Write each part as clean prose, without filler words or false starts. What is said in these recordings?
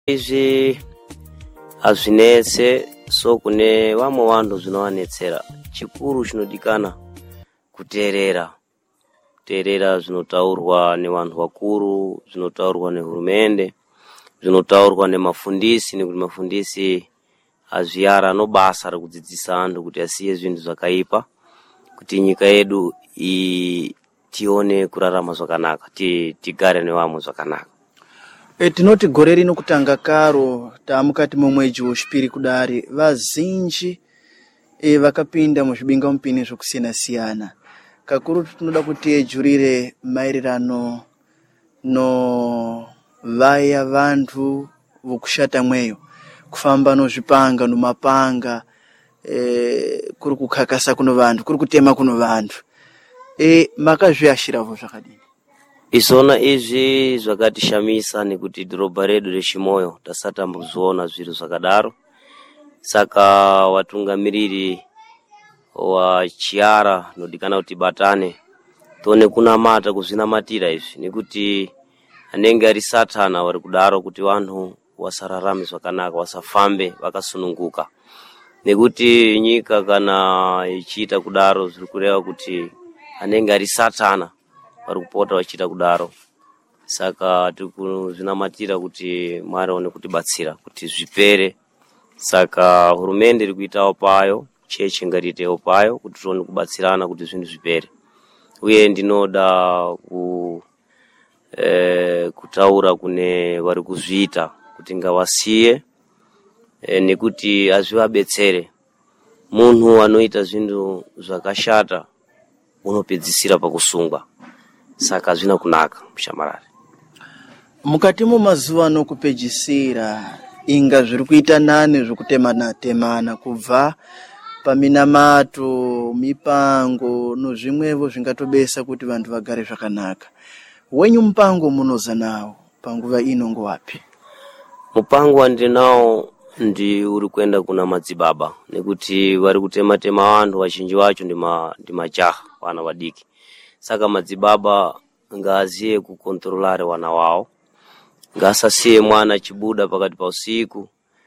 Izvi azvinetse so kune vamwe vantu zvinovanetsera. Chikuru chinodikana kuteerera zvinotaurwa nevanhu vakuru, zvinotaurwa nehurumende, zvinotaurwa nemafundisi, nekuti mafundisi azviyara nobasa rekudzidzisa antu kuti asiye zvinhu zvakaipa, kuti nyika yedu tione kurarama zvakanaka, tigare nevamwe zvakanaka. Tinoti gore rino kutanga karo taamukati momwedzi wechipiri kudari vazhinji vakapinda muzvibinga mupini zvokusiyana-siyana. Kakuru tinoda kuti tejurire maererano no vaya vantu vokushata mweyo, kufamba nozvipanga nomapanga, kuri kukakasa kuno vantu, kuri kutema kuno vantu. Makazviashiravo zvakadini? Izona izvi zvakatishamisa nekuti dhorobha redu reChimoyo tasatambozviona zviro zvakadaro. Saka watungamiriri wa chiara nodikana kuti batane tione kunamata kuzvinamatira izvi, nekuti anenge ari Satana vari kudaro kuti vanhu wasararame zvakanaka, wasafambe vakasununguka. Nekuti nyika kana ichiita kudaro zviri kureva kuti anenge ari Satana vari kupota vachiita kudaro. Saka tiri kuzvinamatira kuti Mwari aone kutibatsira kuti zvipere. Saka hurumende iri kuitawo payo, chechi ngariitewo payo kuti tione kubatsirana kuti zvinhu zvipere. Uye ndinoda kutaura kune vari kuzviita kuti ngavasiye, nekuti azvivabetsere. Munhu anoita zvinhu zvakashata unopedzisira pakusungwa. Saka zvina kunaka mushamarari. Mukati mumazuva anokupedzisira inga zviri kuita nane zvokutemana-temana kubva paminamato, mipango nozvimwevo zvingatobesa kuti vantu vagare zvakanaka. Wenyu mupango munoza nawo panguva ino ngowapi? Mupango wandinawo ndi uri kuenda kuna madzibaba, nekuti vari kutema-tema vantu vazhinji vacho ndi majaha, vana vadiki. Saka madzibaba ngaaziye kukontrolare wana wao, ngaasasiye mwana chibuda pakati pa usiku.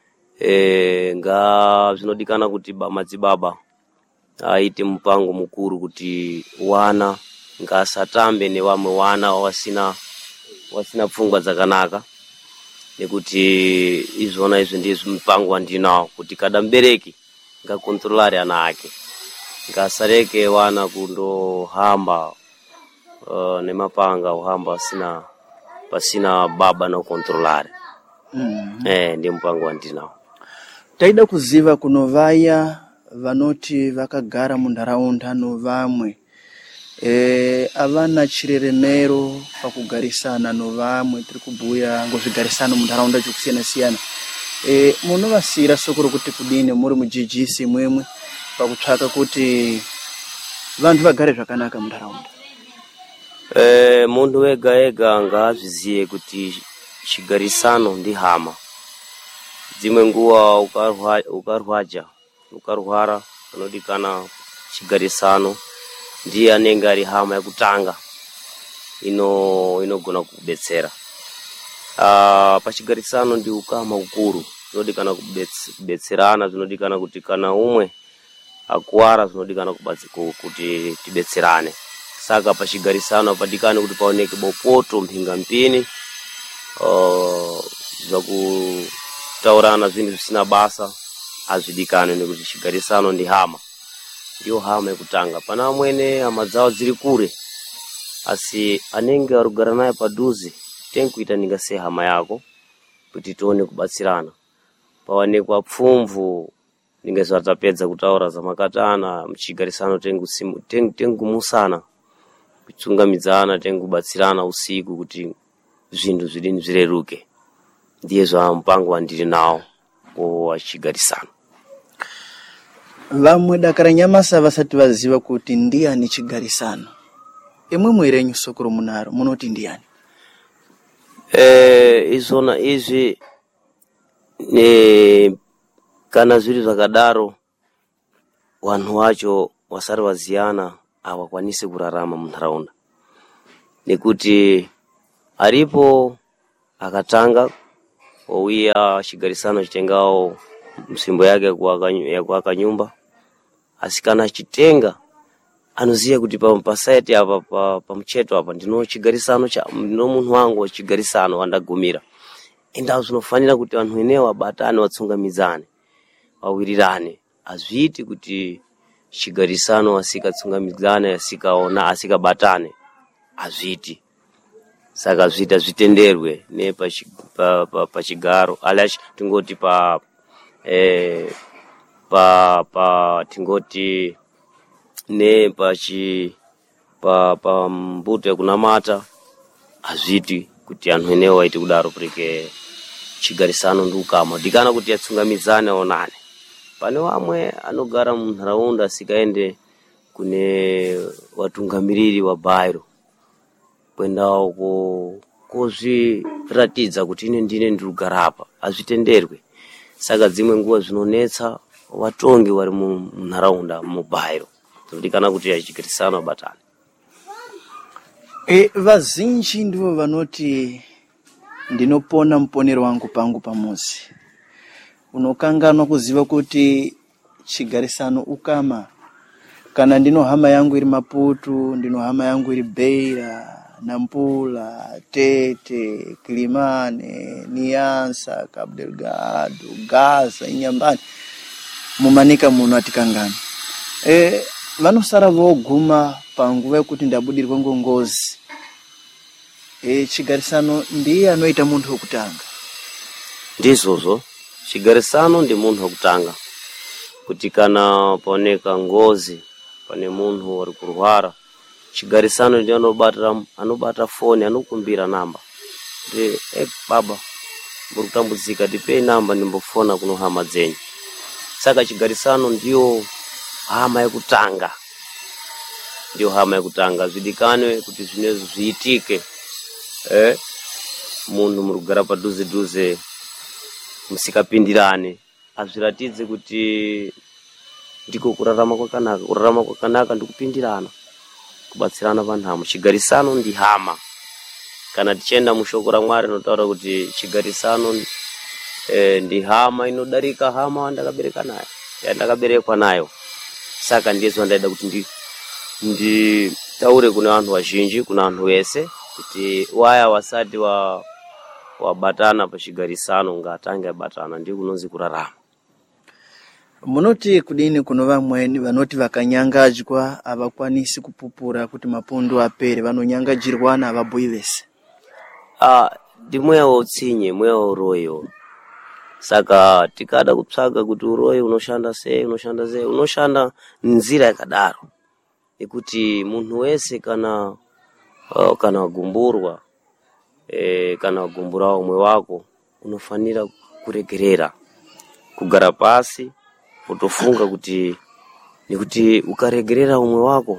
Zvinodikana kuti madzibaba aite mupango mukuru kuti wana ngaasatambe nevamwe wana wasina pfungwa dzakanaka, nekuti izvona izvi ndizvo mupango wandinawo kuti kada mubereki ngakontrolare ana ake, ngaasareke wana kundohamba nemapanga uhamba pasina baba na kontrolare. Ndi mupango wandinawo. Taida kuziva kuno vaya vanoti vakagara munharaunda novamwe, avana chireremero pakugarisana novamwe, tiri kubhuya ngozvigarisano munharaunda chokusiyana-siyana. Munovasiyira soko rokuti kudini muri mujijisi mwemwe pakutsvaka kuti vantu vagare zvakanaka munharaunda? Munhu wega ngaazviziye kuti chigarisano ndi hama. Dzimwe nguva ukarwara anodikana chigarisano ndiye anenge ari hama yakutanga inogona kukubetsera. Pachigarisano ndi ukama ukuru, zvinodikana kubetserana, zvinodikana kuti kana umwe akuwara zvinodikana kuti tibetserane. Saka pachigarisano apadikane kuti paoneke bopoto mpinga mpini, zvakutaurana zvinhu zvisina basa azvidikane, nekuti chigarisano ndi hama, ndiyo hama yekutanga. Pana amwene hama dzawo dziri kure, asi anenge ari kugara naye padhuze tenkuita ninga se hama yako kuti tione kubatsirana. Paonekwa pfumvu ninge zvatapedza kutaura zamakatana muchigarisano tengumusana kuchungamidzana, tengubatsirana usiku kuti zvinhu zvidini zvireruke. Ndiye zva mupango wandiri nawo wachigarisano. Vamwe dakara nyamasa vasati vaziva kuti ndiani chigarisano. Imwe mwerenyu sokoro munaro munoti ndiani? Izona izvi kana zviri zvakadaro vanhu vacho wasari vaziyana hawakwanisi kurarama munharaunda, nekuti aripo akatanga wauya chigarisano chitengao msimbo yake ya kuwaka nyumba, asikana chitenga anoziya kuti pa site apa pa mcheto apa ndino chigarisano cha ndino munhu wangu wa chigarisano wandagumira. Enda zinofanira kuti vanhu enewa abatane, watsungamizane, wawirirane, azviti kuti chigarisano asikatsungamizane, asikaona, asikabatane, azviti. Saka zvita zvitenderwe ne pa chigaro, alash tingoti pa tingoti ne pa mbuto yakunamata, azviti kuti anhu enewo aite kudaro pureke chigarisano ndukama dikana kuti yatsungamizane onane. Pane wamwe anogara munharaunda asikaende kune watungamiriri wa bairo kwendao kozviratidza kuti ine ndine ndirugara apa, azvitenderwe. Saka dzimwe nguva zvinonetsa watongi wari munharaunda mubairo dikana kuti yachigarisano abatane. Vazhinji ndivo vanoti ndinopona muponero wangu pangu pamuzi. Unokanganwa kuziva kuti chigarisano ukama. Kana ndino hama yangu iri Maputo, ndino hama yangu iri Beira, Nampula, Tete, Kilimane, Niansa, Cabo Delgado, Gaza, Inyambani, mumanika muno atikangana. Vanosara voguma panguva yekuti ndabudirwa ngongozi. Chigarisano ndiye anoita munhu wekutanga. Ndizvozvo, chigarisano ndi munhu wekutanga. Kuti kana paoneka ngozi, pane munhu ari kurwara, chigarisano ndiye anobata foni, anokumbira namba. Ndi baba, muri kutambudzika, tipei namba ndimbofona kuno hama dzenyu. Saka chigarisano ndiyo hama yekutanga. Ndiyo hama yekutanga. Zvidikane kuti zvinezvi zviitike. Munhu murugara padhuze musikapindirane, azviratidze kuti ndiko kurarama kwakanaka. Kurarama kwakanaka ndikupindirana, kubatsirana panhamo. Chigarisano ndi hama. Kana tichenda mushoko raMwari rinotaura kuti chigarisano ndi hama inodarika hama wandakabereka nayo, yandakaberekwa nayo. Saka ndizvo ndaida kuti nditaure kuna vanhu vazhinji, kuna vanhu vese, kuti waya wasati wabatana pachigarisano ngatange abatana, ndi kunonzi kurarama. Munoti kudini kuno vamweni vanoti vakanyangadzwa avakwanisi kupupura kuti mapundu apere, vanonyangadzirwana avabhuyi vese? Ndi mweya utsinye, mweya uroyo. Saka tikada kutsvaga kuti uroyo unoshanda sei, unoshanda nzira yakadaro. Ikuti munhu wese kana wagumburwa, kana wagumbura umwe wako, unofanira kuregerera, kugara pasi, utofunga kuti nikuti ukaregerera umwe wako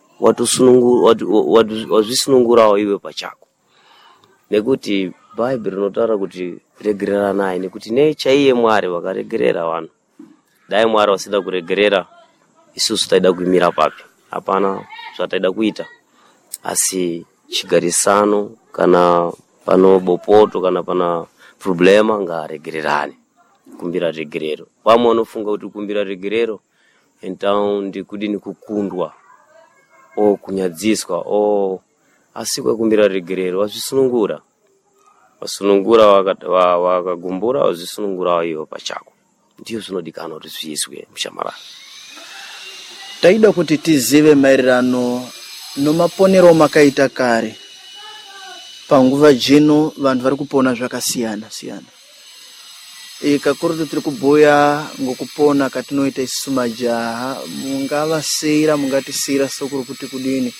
wazvisunungurawo iwe pachako. Nekuti Bible rinotaura kuti regerera naye, nekuti nechaiye Mwari wakaregerera vanhu. Dai Mwari wasida kuregerera, isusu taida kuimira papi? Hapana, zvataida kuita. Asi chigarisano kana pano bopoto kana pana problema ngaregererane, kumbira regerero. Vamwe vanofunga kuti kumbira regerero então ndikudini kukundwa o kunyadziswa asi kumbira regerero wazvisunungura. Wasunungura wakagumbura, wazvisunungura iwo pachako. Ndiyo zvinodikana kuti zviizwe mshamarara. Taida kuti tizive maererano nomaponero makaita kare. Panguva jino vanhu vari kupona zvakasiyana siyana. Kakurutu tiri kubhuya ngokupona katinoita isusu majaha, mungavaseira mungatisira sokuru kuti kudini.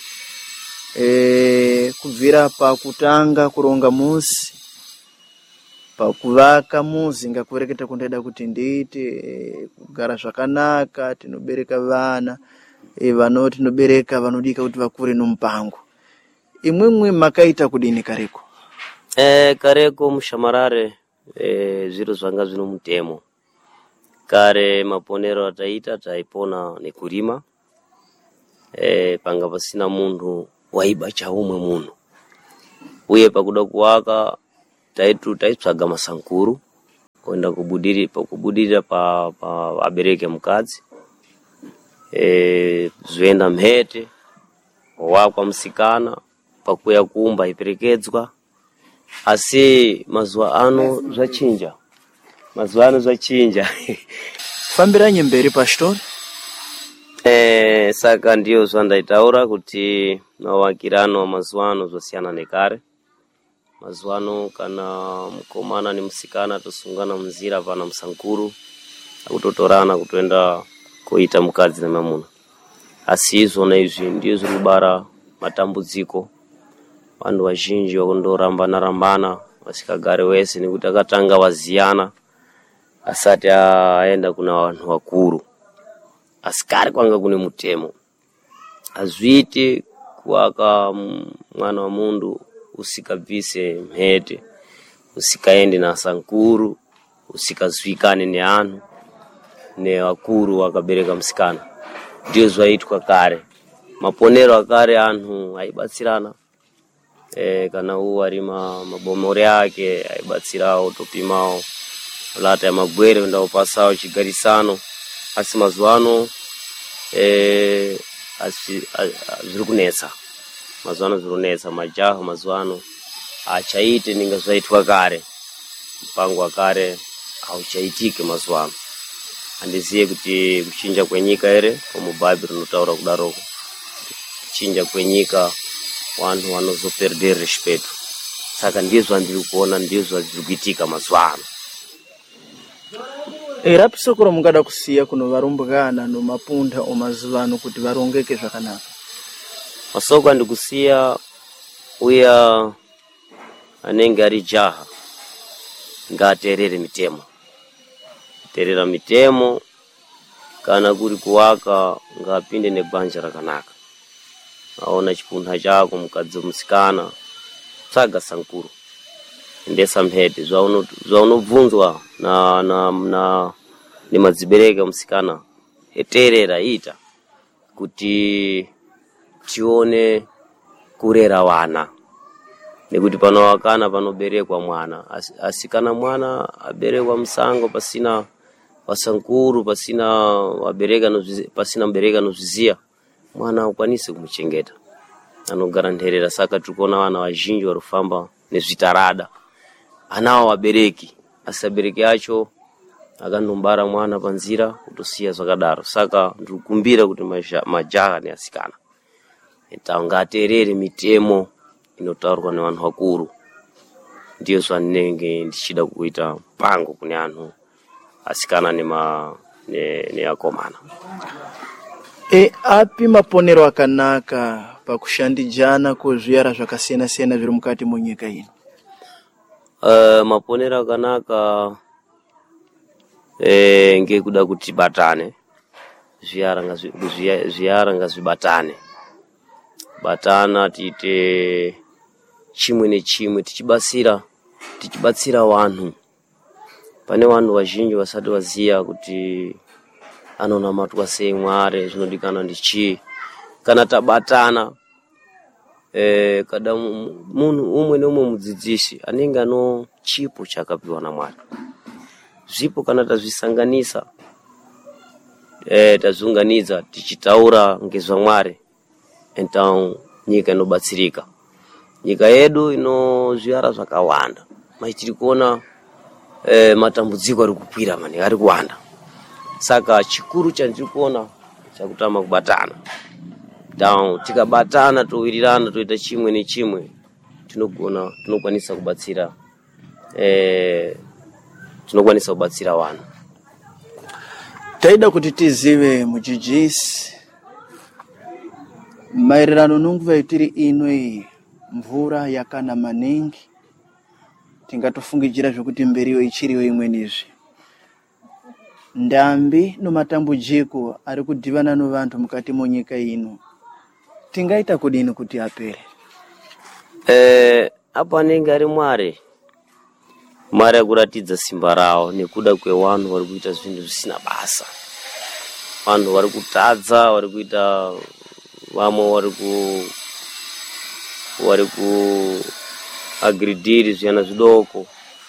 Kubvira pakutanga kuronga muzi, pakuvaka muzi, ngakureketa kundaida kuti ndiite, kugara zvakanaka, tinobereka vana, vanoti tinobereka vanodika kuti vakure nomupango. Imwimwi makaita kudini kareko? Kareko mushamarare, zviro zvanga zvino mutemo. Kare maponero ataita taipona nekurima, panga pasina munhu waiba chaumwe munhu. Uye pakuda kuwaka taitsvaga masankuru kuenda kubudira pa abereke mukadzi, zvoenda mhete wakwa musikana pakuya kumba iperekedzwa. Asi mazuva ano zvachinja fambiranye mberi pastori. Saka ndiyo zvandaitaura kuti mawakirano mazuva ano zvosiyana nekare. Mazuva ano kana mukomana nemusikana tosungana munzira pana musankuru akutotorana kutoenda koita mukadzi nemamuna. Asi izvona izvi ndiyo zviri kubara matambudziko. Vanhu vazhinji vakundorambana vasikagare wese nekuti akatanga waziyana asati aenda kuna vanhu vakuru. Asi kare kwanga kune mutemo. Azviite kuwaka mwana wa mundu usikabvise mhete, usikaende nasankuru, usikazvikane neanhu nevakuru vakabereka musikana. Ndiyo zvaitwa kare. Maponero akare anhu aibatsirana. Kana ari mabomori ake aibatsirawo topimawo lata ya magwere ndao pasawo chigarisano. Asi mazuva ano zviri kunetsa. Mazuva ano zviri kunetsa. Majaha mazuva ano achaite ninga zvaitwa kare. Mupango wakare hauchaitike mazuva ano. Handiziye kuti kuchinja kwenyika ere pamubhaibheri rinotaura kudaroko. Kuchinja kwenyika vanhu vanozoperdera respeto. Saka ndizvo andiri kuona, ndizvo zviri kuitika mazuva ano. Rapisokoro mungada kusiya kuno varumbwana nomapunda omazuva ano kuti varongeke zvakanaka? Masoko andikusiya uya anenge ari jaha ngateerere mitemo. Teerera mitemo, kana kuri kuwaka ngapinde nebanja rakanaka. Aona chipunda chako mukadzi musikana tsaga sankuru. Endesa mhete zvaunobvunzwa na nemadzibereka musikana. Eterera ita kuti tione kurera wana. Nekuti panowakana panoberekwa mwana. Asikana mwana aberekwa musango pasina wasankuru, pasina mbereka nozviziya, mwana ukwanise kumuchengeta. Anogara nterera. Saka tukona vana vazhinji varufamba nezvitarada. Anawo wabereki, asi abereki acho akandombara mwana panzira kutosiya zvakadaro. Saka ndikukumbira kuti majaha neasikana ngateerere mitemo inotaurwa nevanhu vakuru. Ndiyo zvanenge ndichida kuita pango kune anhu asikana neakomana. Api maponero akanaka pakushandijana kozviyara zvakasiyana-siyana zviri mukati munyika ino? Maponero akanaka ngekuda kuti batane. Zviyara ngazvibatane. Batana tiite chimwe nechimwe tichibatsira vanhu. Pane vanhu vazhinji vasati vaziya kuti anonamatwa sei Mwari, zvinodikana ndichi. Kana tabatana kada munhu umwe neumwe mudzidzisi anenge ano chipo chakapiwa naMwari. Zvipo kana tazvisanganisa tazviunganidza tichitaura ngezvaMwari, então nyika inobatsirika. Nyika yedu inozviyara zvakawanda. Maitiri kuona matambudziko ari kukwira maningi, ari kuwanda. Saka chikuru chandiri kuona chakutama kubatana. Tikabatana towirirana toita chimwe nechimwe tinokwanisa kubatsira vanhu. Taida kuti tizive mudzidzisi maererano nonguva yetiri ino iyi, mvura yakana maningi. Tingatofungidzira zvokuti mberiyo ichiriyo imwenizve. Ndambi nomatambudziko ari kudhivana novantu mukati munyika ino, tingaita kudini kuti apere? Apa anenge ari Mwari akuratidza simba rawo nekuda kwevanhu vari kuita zvinhu zvisina basa. Vanhu vari kutadza, vari kuita vamwe vari agridiri zviana zvidoko,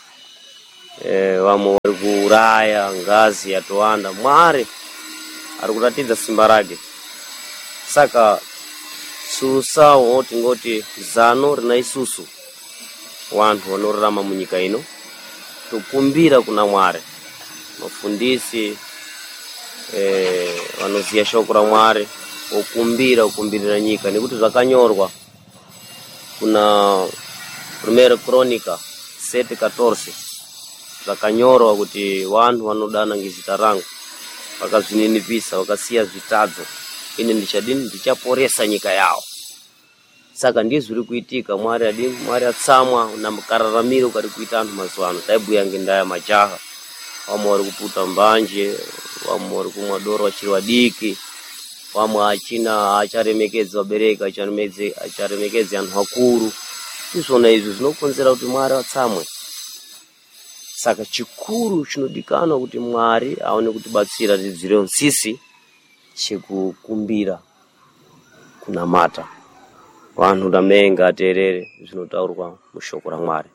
vamwe vari kuuraya ngazi yatowanda. Mwari ari kuratidza simba rake. Saka susawo tingoti zano rina isusu wantu vanorarama munyika ino tokumbira kuna Mwari, mafundisi vanoziya shoko ra Mwari, okumbirira nyika, nekuti zvakanyorwa kuna Primera Crónica 7:14 zvakanyorwa kuti vantu vanodana ngezita rangu vakazvininipisa vakasiya zvitadzo, ine ndichaporesa nyika yavo. Saka ndizvo zviri kuitika. Mwari atsamwa namukararamiro kari kuita antu mazuva ano. Taibhuya ngendaya majaha, vamwe vari kuputa mbanje, vamwe vari kumwa doro vachiri vadiki, vamwe acharemekedzi vabereki, acharemekedzi antu akuru. Izvona izvi zvinokonzera kuti Mwari atsamwe. Saka chikuru chinodikanwa kuti Mwari aone kutibatsira tidzire unsisi chekukumbira kunamata vanhu ramenga ateerere zvinotaurwa mushoko raMwari,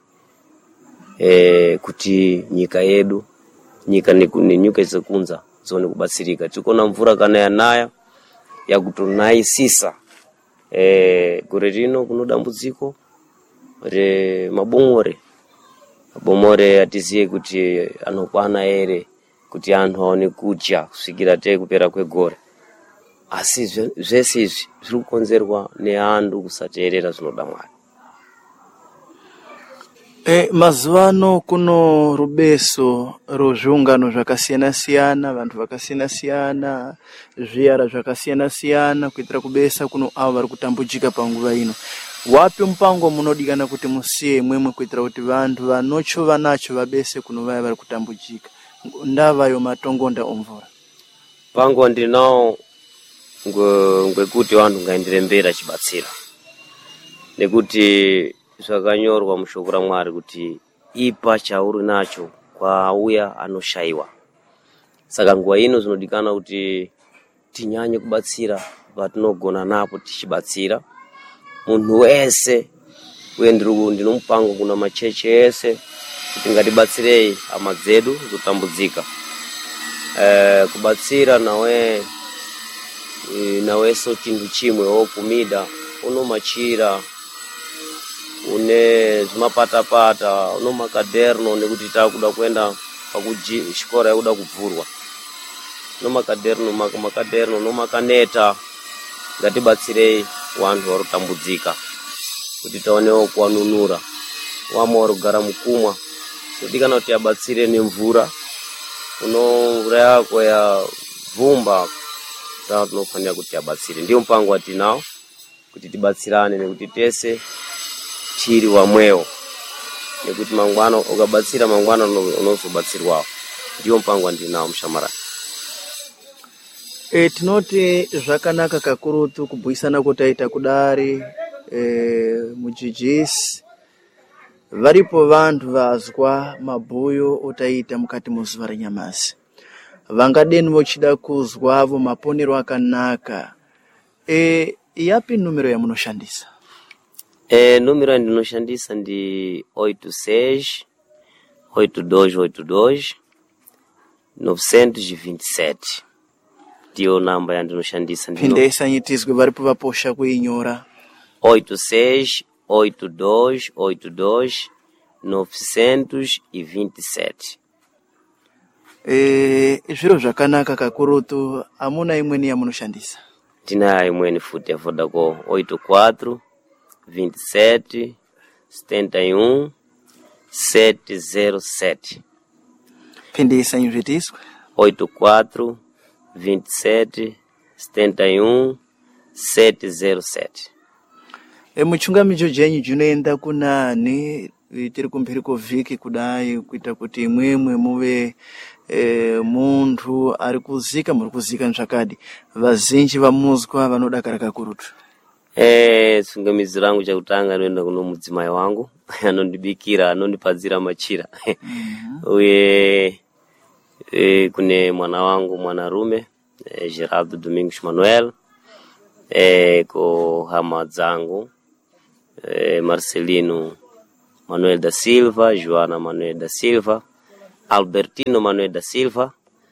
kuti nyika yedu, nyika nenyika dzekunza dzione kubatsirika. Tikona mvura kana yanaya yakutonaisisa. Gore rino kuno dambudziko remabomore atiziye kuti anokwana ere kuti antu aone kudya kusvikira kupera kwegore. Asi zvese izvi zviri kukonzerwa neantu kusateerera zvinoda Mwari. Mazuvano kuno rubeso rozviungano zvakasiyana-siyana, vantu vakasiyana-siyana, zviyara zvakasiyana-siyana kuitira kubesa kuno avo vari kutambudzika panguva ino. Wapi mupango munodikana kuti musiye mwemwe kuitira kuti vantu vanocho vanacho vabese kuno vaya vari kutambudzika? Ndavayo matongonda omvura. Pango ndinawo ngwekuti vantu ngaendirembera chibatsira, nekuti zvakanyorwa mushoko raMwari kuti ipa chauri nacho kwauya anoshayiwa. Saka nguva ino zvinodikana kuti tinyanye kubatsira vatinogona napo, tichibatsira munhu wese. Uye ndino mupango kuna machechi ese kuti ngatibatsirei hama dzedu zotambudzika. Kubatsira naweso chinhu chimwe wokumida unomachira, une zvimapatapata, uno makaderno, nekuti takuda kuenda chikora yakuda kubvurwa, uno makaderno, uno makaneta. Ngatibatsirei vantu vari kutambudzika kuti taonewo kuvanunura. Vamwe vari kugara mukumwa, todikana kuti abatsire nemvura. Mvura yako yavhumba, tinofanira kuti abatsire. Ndiyo mupango watinawo kuti tibatsirane, nekuti tese tiri vamwewo, nekuti mangwana ukabatsira mangwana unozobatsirwawo. Ndiyo mupango wandinawo mushamara. Tinoti zvakanaka kakurutu kubhuisana kutaita kudari mujijisi. Varipo vantu vazwa mabhuyo otaita mukati muzuva renyamazi, vangadeni vochida kuzwavo maponero akanaka. Yapi numero yamunoshandisa? Numero yandinoshandisa ndi 86 8282 927. Ndiyo namba yandinoshandisa. Pindesa nyitizwe varipo vaposha kuinyora. 86 82 82 927. Zviro zvakanaka kakurutu. Amuna imweni yamunoshandisa? Tina imweni futi ya Vodacom 84 27 71 707. Pindesa nyitizwe 84 27 71 707. Muchungamidzo jenyu dzinoenda kunani? Tiri kumbiri kovhiki kudai kuita kuti imwemwe muve muntu ari kuzika, muri kuzika zvakadi. Vazhinji vamuzwa vanodakara kakurutu. Chungamidzo rangu chakutanga noenda kuno mudzimai wangu anondibikira, anondipadzira machira. Uye kune mwana wangu mwanarume Geraldo Domingos Manuel, ko hama dzangu Marcelino Manuel da Silva, Joana Manuel da Silva, Albertino Manuel da Silva,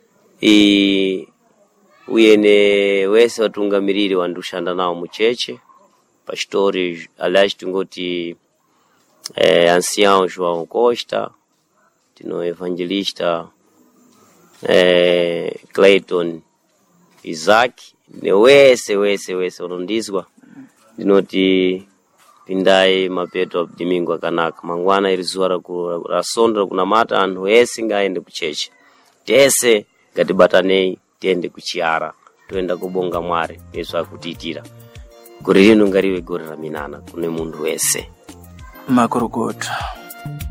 uyene wese watungamiriri wandushanda nao mucheche, pastori aliás tingoti ancião João Costa, tino evangelista Clayton Isaac, ne wese unondizwa dinoti pindai mapeto domingo akanaka mangwana irizuwa rasondra kuna mata anhu wese ngaende kucheche tese ngatibatanei tiende kuchiara toenda kubonga Mwari Yesu akutitira gori rino ngariwe gori raminana kune mundu wese Magorogota.